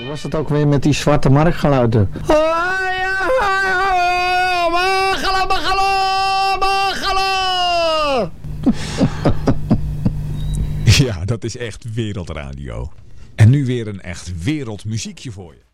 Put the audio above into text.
was het ook weer met die zwarte marktgeluiden? Ja, dat is echt wereldradio. En nu weer een echt wereldmuziekje voor je.